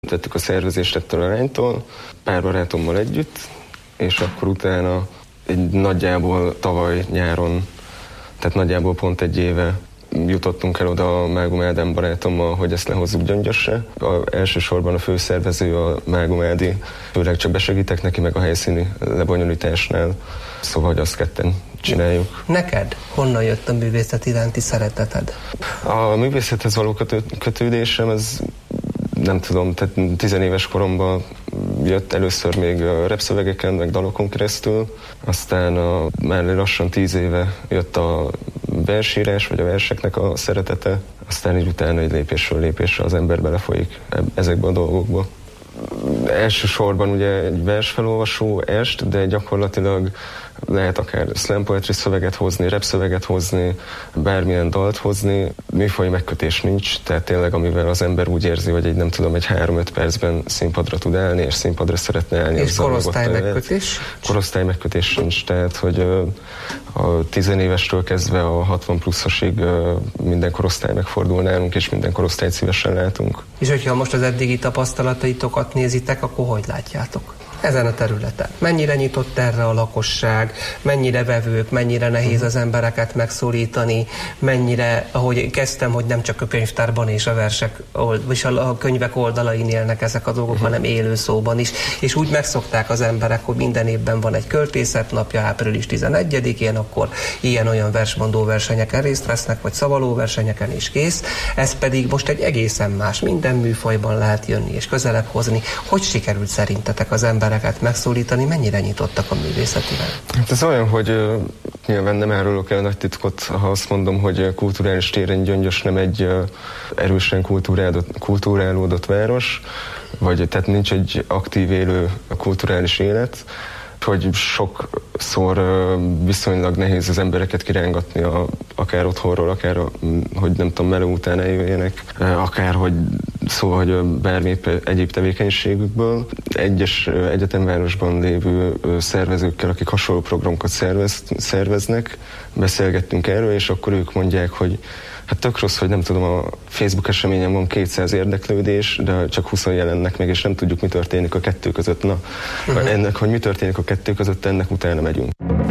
Tettük a szervezést ettől a lánytól, pár barátommal együtt, és akkor utána nagyjából tavaly nyáron, tehát nagyjából pont egy éve jutottunk el oda a Mágum Ádám barátommal, hogy ezt lehozzuk Gyöngyösre. Elsősorban a főszervező a Mágum Ádi, főleg csak besegítek neki meg a helyszíni lebonyolításnál, szóval hogy azt ketten csináljuk. Neked honnan jött a művészet iránti szereteted? A művészethez való kötődésem, ez nem tudom, tehát 10 éves koromban jött először még repszövegeken, meg dalokon keresztül, aztán már lassan 10 éve jött a versírás, vagy a verseknek a szeretete, aztán így utána egy lépésről lépésre az ember belefolyik ezekbe a dolgokba. Elsősorban ugye egy versfelolvasó est, de gyakorlatilag lehet akár slam poetry szöveget hozni, rap szöveget hozni, bármilyen dalt hozni, műfaj megkötés nincs, tehát tényleg amivel az ember úgy érzi, hogy nem tudom, egy 3-5 percben színpadra tud állni, és színpadra szeretne állni. És korosztály megkötés? Korosztály megkötés sincs, tehát hogy a 10 évestől kezdve a 60 pluszosig minden korosztály megfordul nálunk, és minden korosztályt szívesen látunk. És hogyha most az eddigi tapasztalataitokat nézitek, akkor hogy látjátok ezen a területen? Mennyire nyitott erre a lakosság, mennyire vevők, mennyire nehéz az embereket megszólítani, mennyire, ahogy kezdtem, hogy nem csak a könyvtárban és a versek, és a könyvek oldalain élnek ezek a dolgok, hanem élő szóban is. És úgy megszokták az emberek, hogy minden évben van egy költészetnapja, április 11-én, akkor ilyen-olyan versmondó versenyeken részt vesznek, vagy szavaló versenyeken is kész. Ez pedig most egy egészen más, minden műfajban lehet jönni és közelebb hozni. Hogy sikerült szerintetek az embereket megszólítani, mennyire nyitottak a művészet iránt? Hát ez olyan, hogy nyilván nem árulok el nagy titkot, ha azt mondom, hogy kulturális téren Gyöngyös nem egy erősen kulturálódott város, vagy tehát nincs egy aktív élő kulturális élet, hogy sokszor viszonylag nehéz az embereket kirángatni akár otthonról, akár hogy nem tudom, meló után eljöjjenek, akár hogy szóval, hogy bármi egyéb tevékenységükből. Egyes egyetemvárosban lévő szervezőkkel, akik hasonló programokat szerveznek, beszélgettünk erről, és akkor ők mondják, hogy hát tök rossz, hogy nem tudom, a Facebook eseményen van 200 érdeklődés, de csak 20 jelennek meg, és nem tudjuk, mi történik a kettő között. Na, ennek, hogy mi történik a kettő között, ennek utána megyünk.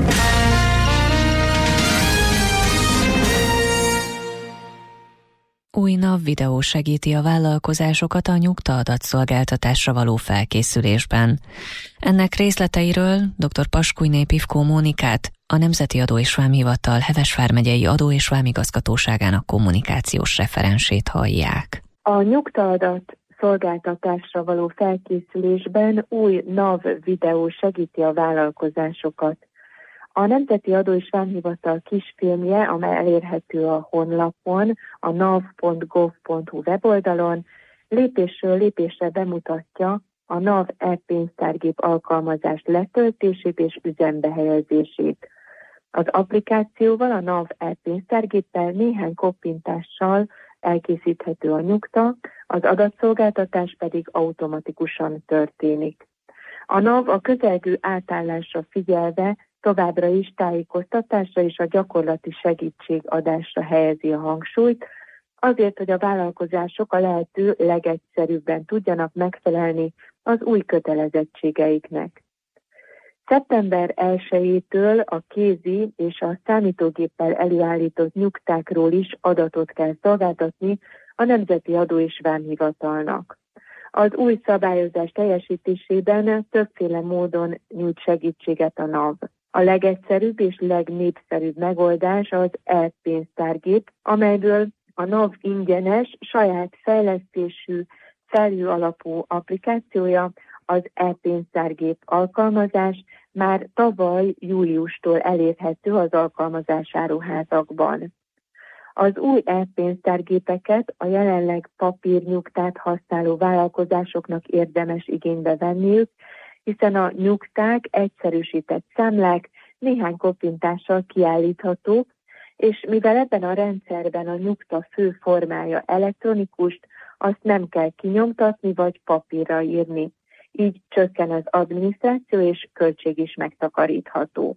Új NAV videó segíti a vállalkozásokat a nyugta adatszolgáltatásra való felkészülésben. Ennek részleteiről dr. Paskújné Pivkó Mónikát, a Nemzeti Adó és Vámhivatal Heves vármegyei Adó és Vámigazgatóságának kommunikációs referensét hallják. A nyugta adat szolgáltatásra való felkészülésben új NAV videó segíti a vállalkozásokat. A Nemzeti Adó és Vámhivatal kisfilmje, amely elérhető a honlapon, a nav.gov.hu weboldalon, lépésről lépésre bemutatja a NAV e-pénztárgép alkalmazás letöltését és üzembe helyezését. Az applikációval, a NAV e-pénztárgéppel néhány koppintással elkészíthető a nyugta, az adatszolgáltatás pedig automatikusan történik. A NAV a közelgő átállásra figyelve továbbra is tájékoztatásra és a gyakorlati segítségadásra helyezi a hangsúlyt, azért, hogy a vállalkozások a lehető legegyszerűbben tudjanak megfelelni az új kötelezettségeiknek. Szeptember 1-től a kézi és a számítógéppel előállított nyugtákról is adatot kell szolgáltatni a Nemzeti Adó és Vámhivatalnak. Az új szabályozás teljesítésében többféle módon nyújt segítséget a NAV. A legegyszerűbb és legnépszerűbb megoldás az e-pénztárgép, amelyből a NAV ingyenes, saját fejlesztésű, felhő alapú applikációja, az e-pénztárgép alkalmazás már tavaly júliustól elérhető az alkalmazásáruházakban. Az új e-pénztárgépeket a jelenleg papírnyugtát használó vállalkozásoknak érdemes igénybe venniük, hiszen a nyugták egyszerűsített számlák néhány koppintással kiállíthatók, és mivel ebben a rendszerben a nyugta fő formája elektronikus, azt nem kell kinyomtatni vagy papírra írni. Így csökken az adminisztráció és költség is megtakarítható.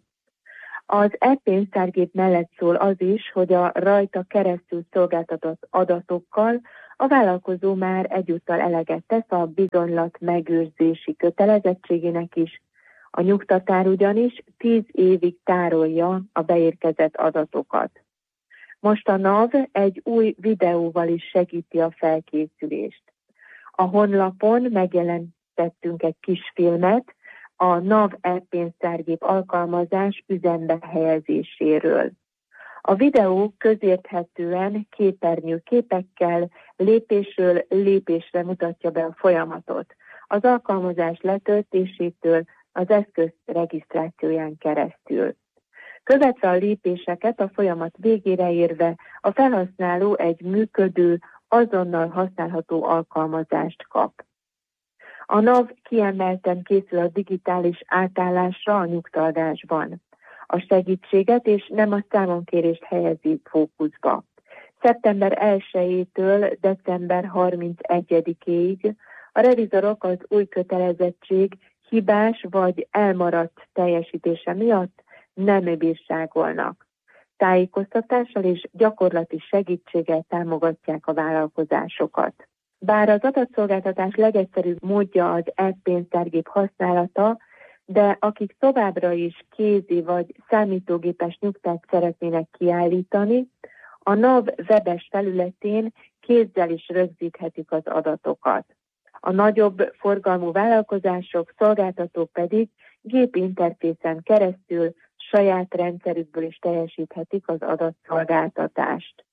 Az e-pénztárgép mellett szól az is, hogy a rajta keresztül szolgáltatott adatokkal A vállalkozó már egyúttal eleget tesz a bizonylat megőrzési kötelezettségének is. A nyugtatár ugyanis 10 évig tárolja a beérkezett adatokat. Most a NAV egy új videóval is segíti a felkészülést. A honlapon megjelentettünk egy kis filmet a NAV e-pénztárgép alkalmazás üzembe helyezéséről. A videó közérthetően képernyőképekkel lépésről lépésre mutatja be a folyamatot, az alkalmazás letöltésétől az eszköz regisztrációján keresztül. Követve a lépéseket a folyamat végére érve a felhasználó egy működő, azonnal használható alkalmazást kap. A NAV kiemelten készül a digitális átállásra a nyugtaadásban. A segítséget és nem a számonkérést helyezi fókuszba. Szeptember 1-től december 31-ig a revizorok az új kötelezettség hibás vagy elmaradt teljesítése miatt nem bírságolnak. Tájékoztatással és gyakorlati segítséggel támogatják a vállalkozásokat. Bár az adatszolgáltatás legegyszerűbb módja az e-pénztárgép használata, de akik továbbra is kézi vagy számítógépes nyugtát szeretnének kiállítani, a NAV webes felületén kézzel is rögzíthetik az adatokat. A nagyobb forgalmú vállalkozások, szolgáltatók pedig gépinterfészen keresztül saját rendszerükből is teljesíthetik az adatszolgáltatást.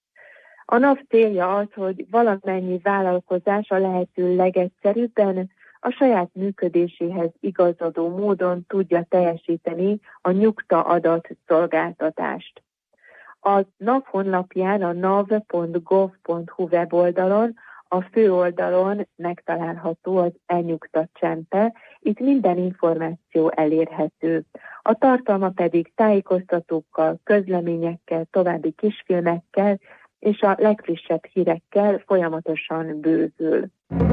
A NAV célja az, hogy valamennyi vállalkozás a lehető legegyszerűbben a saját működéséhez igazodó módon tudja teljesíteni a nyugta adat szolgáltatást. A NAV honlapján, a nav.gov.hu weboldalon, a főoldalon megtalálható az e-nyugta csempe, itt minden információ elérhető. A tartalma pedig tájékoztatókkal, közleményekkel, további kisfilmekkel és a legfrissebb hírekkel folyamatosan bővül.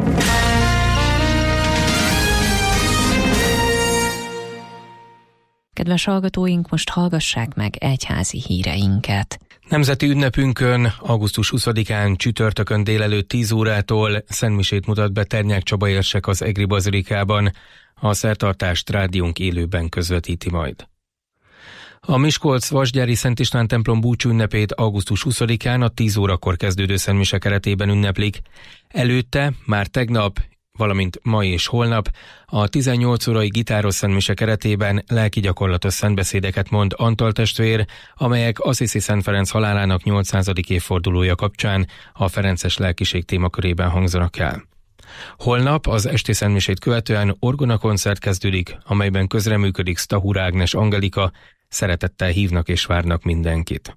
Kedves hallgatóink, most hallgassák meg egyházi híreinket. Nemzeti ünnepünkön, augusztus 20-án csütörtökön délelőtt 10 órától szentmisét mutat be Ternyák Csaba érsek az Egri Bazilikában. A szertartást rádiónk élőben közvetíti majd. A Miskolc-Vasgyári Szent István templom búcsú ünnepét augusztus 20-án a 10 órakor kezdődő szentmise keretében ünneplik. Előtte, már tegnap, valamint ma és holnap a 18 órai gitáros szentmise keretében lelki gyakorlatos szentbeszédeket mond Antal testvér, amelyek Assisi Szent Ferenc halálának 800. évfordulója kapcsán a ferences lelkiség témakörében hangzanak el. Holnap az esti szentmisét követően orgonakoncert kezdődik, amelyben közreműködik Stahur Ágnes Angelika, szeretettel hívnak és várnak mindenkit.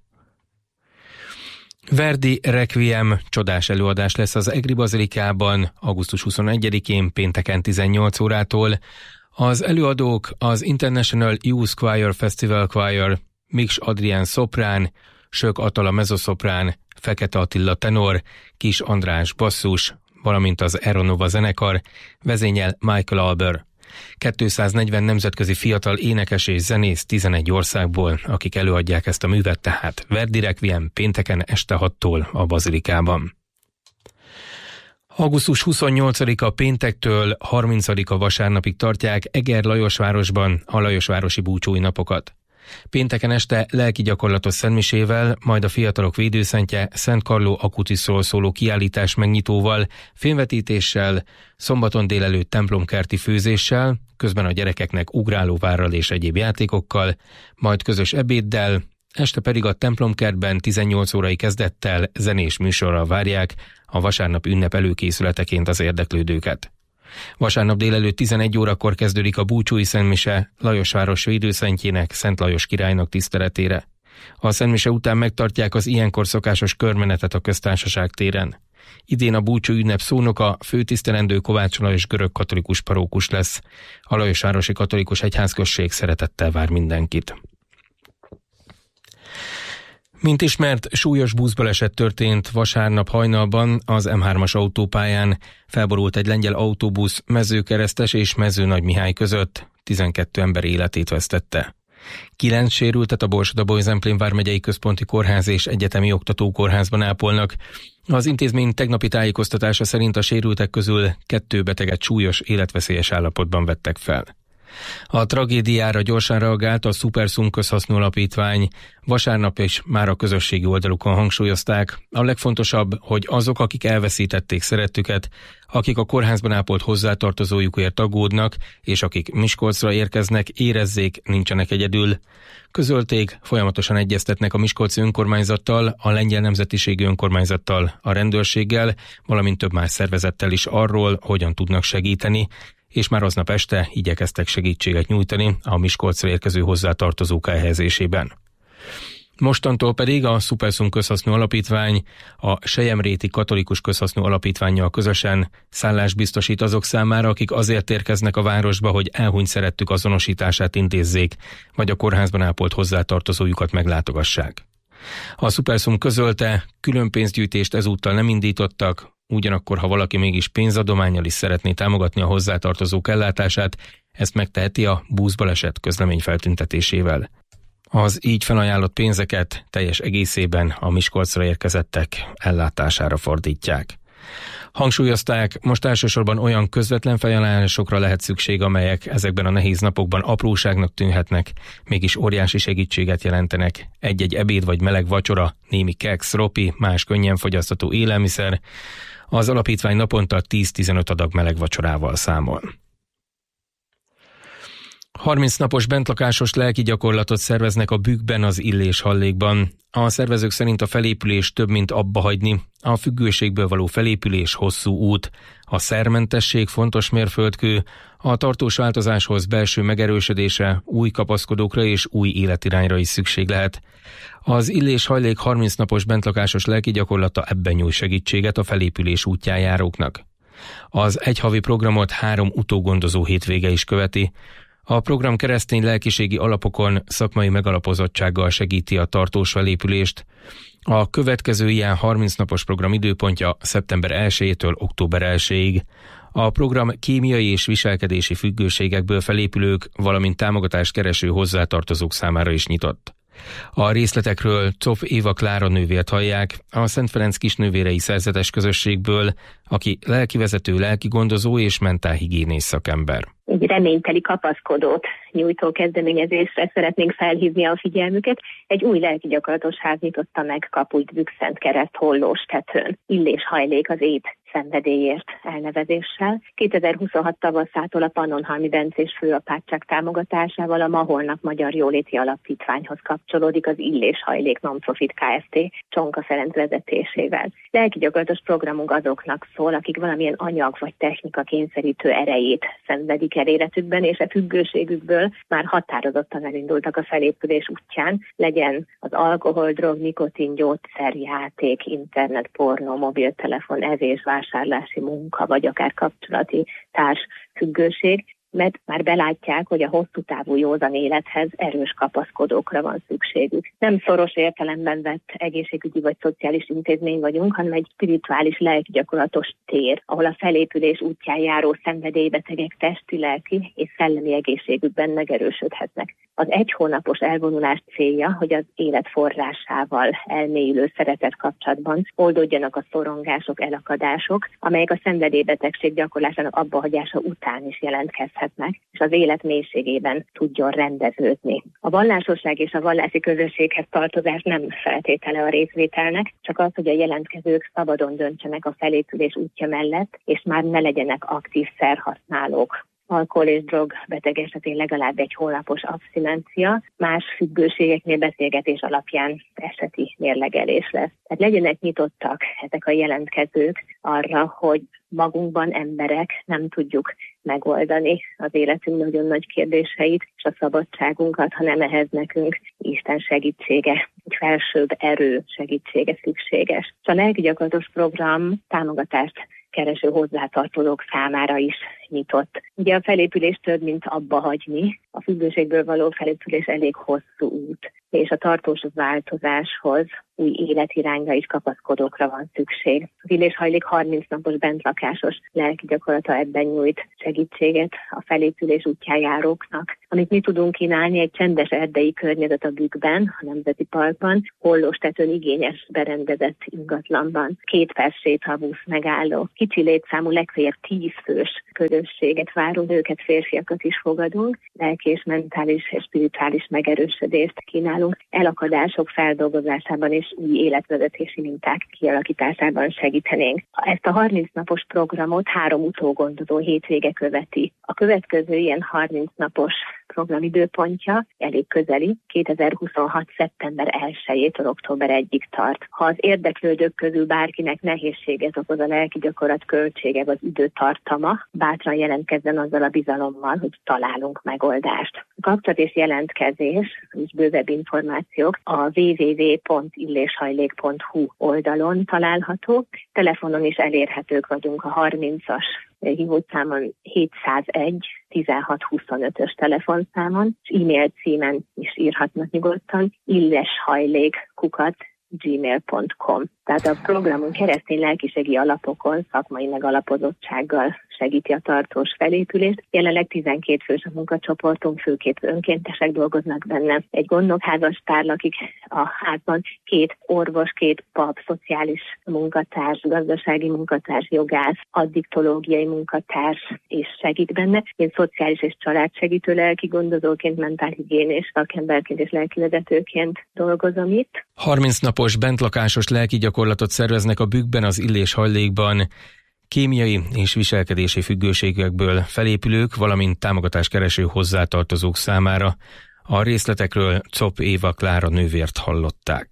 Verdi Requiem csodás előadás lesz az Egri Bazilikában augusztus 21-én pénteken 18 órától. Az előadók az International Youth Choir Festival Choir, Miks Adrián szoprán, Sök Atala mezoszoprán, Fekete Attila tenor, Kis András basszus, valamint az Aeronova zenekar, vezényel Michael Alber. 240 nemzetközi fiatal énekes és zenész 11 országból, akik előadják ezt a művet, tehát Verdi Requiem pénteken este 6-tól a Bazilikában. Augusztus 28-a péntektől 30-a vasárnapig tartják Eger Lajosvárosban a Lajosvárosi búcsúi napokat. Pénteken este lelki gyakorlatos szentmisével, majd a fiatalok védőszentje Szent Karló Akutiszról szóló kiállítás megnyitóval, filmvetítéssel, szombaton délelőtt templomkerti főzéssel, közben a gyerekeknek ugrálóvárral és egyéb játékokkal, majd közös ebéddel, este pedig a templomkertben 18 órai kezdettel zenés műsorral várják a vasárnap ünnep előkészületeként az érdeklődőket. Vasárnap délelőtt 11 órakor kezdődik a búcsúi szentmise Lajosváros védőszentjének, Szent Lajos királynak tiszteletére. A szentmise után megtartják az ilyenkor szokásos körmenetet a Köztársaság téren. Idén a búcsú ünnep szónoka főtisztelendő Kovács Lajos görög-katolikus parókus lesz. A Lajosvárosi Katolikus Egyházközség szeretettel vár mindenkit. Mint ismert, súlyos buszbaleset történt vasárnap hajnalban az M3-as autópályán. Felborult egy lengyel autóbusz Mezőkeresztes és Mezőnagymihály között. 12 ember életét vesztette. 9 sérültet a Borsod-Abaúj-Zemplén vármegyei központi kórház és egyetemi oktatókórházban ápolnak. Az intézmény tegnapi tájékoztatása szerint a sérültek közül 2 beteget súlyos, életveszélyes állapotban vettek fel. A tragédiára gyorsan reagált a Superszum közhasznú alapítvány. Vasárnap is már a közösségi oldalukon hangsúlyozták. A legfontosabb, hogy azok, akik elveszítették szerettüket, akik a kórházban ápolt hozzátartozójukért aggódnak, és akik Miskolcra érkeznek, érezzék, nincsenek egyedül. Közölték, folyamatosan egyeztetnek a miskolci önkormányzattal, a lengyel nemzetiségű önkormányzattal, a rendőrséggel, valamint több más szervezettel is arról, hogyan tudnak segíteni, és már aznap este igyekeztek segítséget nyújtani a Miskolcra érkező hozzátartozók elhelyezésében. Mostantól pedig a Superszum közhasznú alapítvány a Selyemréti Katolikus Közhasznú Alapítvánnyal közösen szállást biztosít azok számára, akik azért érkeznek a városba, hogy elhunyt szerettük azonosítását intézzék, vagy a kórházban ápolt hozzátartozójukat meglátogassák. A Superszum közölte, külön pénzgyűjtést ezúttal nem indítottak, ugyanakkor, ha valaki mégis pénzadománnyal is szeretné támogatni a hozzátartozók ellátását, ezt megteheti a buszbaleset közlemény feltüntetésével. Az így felajánlott pénzeket teljes egészében a Miskolcra érkezettek ellátására fordítják. Hangsúlyozták, most elsősorban olyan közvetlen felajánlásokra lehet szükség, amelyek ezekben a nehéz napokban apróságnak tűnhetnek, mégis óriási segítséget jelentenek. Egy-egy ebéd vagy meleg vacsora, némi keksz, ropi, más könnyen fogyasztható élelmiszer. Az alapítvány naponta 10-15 adag meleg vacsorával számol. 30 napos bentlakásos lelki gyakorlatot szerveznek a Bükkben, az Illés-Hallékban. A szervezők szerint a felépülés több, mint abbahagyni. A függőségből való felépülés hosszú út. A szermentesség fontos mérföldkő, a tartós változáshoz belső megerősödésre, új kapaszkodókra és új életirányra is szükség lehet. Az Illés-Hallék 30 napos bentlakásos lelki gyakorlata ebben nyújt segítséget a felépülés útján járóknak. Az egyhavi programot 3 utógondozó hétvége is követi. A program keresztény lelkiségi alapokon, szakmai megalapozottsággal segíti a tartós felépülést. A következő ilyen 30 napos program időpontja szeptember 1-től október 1-ig. A program kémiai és viselkedési függőségekből felépülők, valamint támogatást kereső hozzátartozók számára is nyitott. A részletekről Czopf Éva Klára nővért hallják, a Szent Ferenc kisnővérei szerzetes közösségből, aki lelkivezető, lelkigondozó és mentálhigiénész szakember. Egy reményteli kapaszkodót nyújtó kezdeményezésre szeretnénk felhívni a figyelmüket. Egy új lelkigyakorlatos ház nyitotta meg Kapuit Bükszent Kereszt Hollóstetőn. Illés-Hajlék az ép szenvedélyért elnevezéssel. 2026 tavaszától a Pannonhalmi Bencés főapátság támogatásával a Ma Holnap Magyar Jóléti Alapítványhoz kapcsolódik az Illés-Hajlék Non-Profit Kft. Csonka Ferenc vezetésével. Lelkigyakorlatos programunk azoknak szól, akik valamilyen anyag vagy technika kényszerítő erejét szenvedik el életükben, és a függőségükből már határozottan elindultak a felépülés útján, legyen az alkohol, drog, nikotin, gyógyszer, játék, internet, pornó, mobiltelefon, evés, vásárlási munka, vagy akár kapcsolati társfüggőség, mert már belátják, hogy a hosszú távú józan élethez erős kapaszkodókra van szükségük. Nem szoros értelemben vett egészségügyi vagy szociális intézmény vagyunk, hanem egy spirituális lelkigyakorlatos tér, ahol a felépülés útján járó szenvedélybetegek testi, lelki és szellemi egészségükben megerősödhetnek. Az 1 hónapos elvonulás célja, hogy az élet forrásával elmélyülő szeretet kapcsolatban oldódjanak a szorongások, elakadások, amelyek a szenvedélybetegség gyakorlásának abbahagyása után is jelentkezhetnek, és az élet mélységében tudjon rendeződni. A vallásosság és a vallási közösséghez tartozás nem feltétele a részvételnek, csak az, hogy a jelentkezők szabadon döntsenek a felépülés útja mellett, és már ne legyenek aktív szerhasználók. Alkohol és drog beteg esetén legalább 1 hónapos abszinencia, más függőségeknél beszélgetés alapján eseti mérlegelés lesz. Tehát legyenek nyitottak ezek a jelentkezők arra, hogy magunkban emberek nem tudjuk megoldani az életünk nagyon nagy kérdéseit és a szabadságunkat, hanem ehhez nekünk Isten segítsége, egy felsőbb erő segítsége szükséges. És a lelkigyakorlatos program támogatást kereső hozzátartozók számára is nyitott. Ugye a felépülés több, mint abba hagyni. A függőségből való felépülés elég hosszú út, és a tartós változáshoz új életirányra és kapaszkodókra van szükség. Az Illés-hajlék 30 napos bentlakásos lelki gyakorlata ebben nyújt segítséget a felépülés útján járóknak. Amit mi tudunk kínálni, egy csendes erdei környezet a Bükkben, a Nemzeti Parkban, hollós tetőn igényes berendezett ingatlanban, 2 perc sétabusz megálló, kicsi létszámú, legfeljebb 10 fős közösséget várunk, nőket, férfiakat is fogadunk, lelki és mentális és spirituális megerősödést kínálunk, elakadások feldolgozásában és új életvezetési minták kialakításában segítenénk. Ezt a 30 napos programot 3 utógondozó hétvége követi. A következő ilyen 30 napos program időpontja elég közeli, 2026. szeptember 1-től október 1-ig tart. Ha az érdeklődők közül bárkinek nehézséget okoz a lelki gyakorlat költsége vagy időtartama, bátran jelentkezzen azzal a bizalommal, hogy találunk megoldást. A kapcsolat és jelentkezés, és bővebb információk a www.illeshajlék.hu oldalon található. Telefonon is elérhetők vagyunk a 30-as hívószámon 701 1625-ös telefonszámon, és e-mail címen is írhatnak nyugodtan, illeshajlék@gmail.com. Tehát a programon keresztény lelkiségi alapokon, szakmai megalapozottsággal segíti a tartós felépülést. Jelenleg 12 fős a munkacsoportunk, főként önkéntesek dolgoznak benne. Egy gondnokházastár lakik a házban, 2 orvos, 2 pap, szociális munkatárs, gazdasági munkatárs, jogász, addiktológiai munkatárs és segít benne. Én szociális és családsegítő lelki gondozóként, mentálhigiénés szakemberként és lelkivezetőként dolgozom itt. 30 napos bentlakásos lelki gyakorlatot szerveznek a Bükkben, az Illés-hajlékban. Kémiai és viselkedési függőségekből felépülők, valamint támogatáskereső hozzátartozók számára. A részletekről Czop Éva Klára nővért hallották.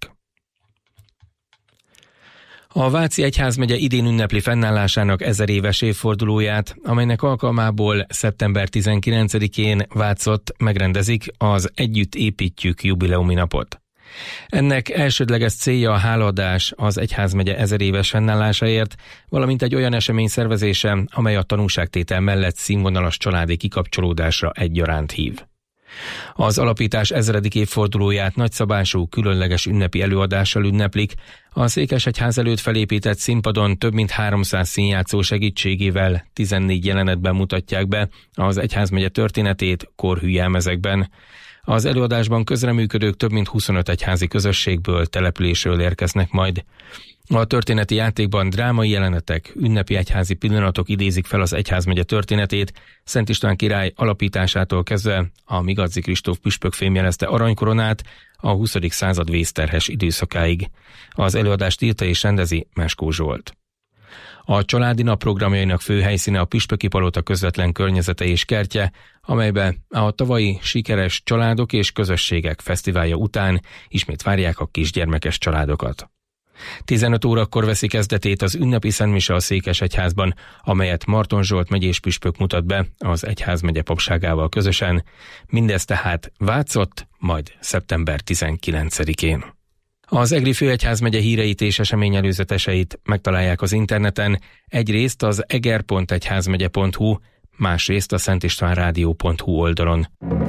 A Váci Egyházmegye idén ünnepli fennállásának 1000 éves évfordulóját, amelynek alkalmából szeptember 19-én Vácott megrendezik az Együtt építjük jubileumi napot. Ennek elsődleges célja a hálaadás az egyházmegye 1000 éves fennállásáért, valamint egy olyan esemény szervezése, amely a tanúságtétel mellett színvonalas családi kikapcsolódásra egyaránt hív. Az alapítás 1000. évfordulóját nagyszabású, különleges ünnepi előadással ünneplik, a Székesegyház előtt felépített színpadon több mint 300 színjátszó segítségével 14 jelenetben mutatják be az egyházmegye történetét korhű jelmezekben. Az előadásban közreműködők több mint 25 egyházi közösségből, településről érkeznek majd. A történeti játékban drámai jelenetek, ünnepi egyházi pillanatok idézik fel az egyházmegye történetét, Szent István király alapításától kezdve a Migadzi Kristóf püspök fémjelezte aranykoronát a 20. század vészterhes időszakáig. Az előadást írta és rendezi Meskó Zsolt. A családi nap programjainak fő helyszíne a Püspöki Palota közvetlen környezete és kertje, amelybe a tavalyi sikeres családok és közösségek fesztiválja után ismét várják a kisgyermekes családokat. 15 órakor veszi kezdetét az ünnepi szentmise a Székesegyházban, amelyet Marton Zsolt megyés püspök mutat be az egyházmegye papságával közösen. Mindez tehát Vácott, majd szeptember 19-én. Az Egri Főegyházmegye híreit és esemény előzeteseit megtalálják az interneten, egyrészt az eger.egyházmegye.hu, másrészt a szentistvánrádió.hu oldalon.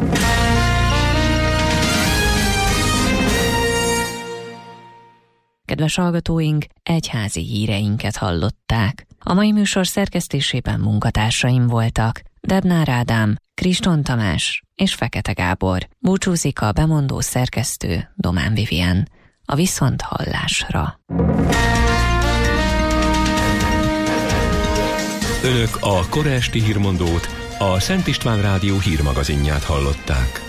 Kedves hallgatóink, egyházi híreinket hallották. A mai műsor szerkesztésében munkatársaim voltak Debnár Ádám, Kriston Tamás és Fekete Gábor. Búcsúzik a bemondó szerkesztő Domán Vivien. A viszonthallásra. Önök a kora esti hírmondót, a Szent István Rádió hírmagazinját hallották.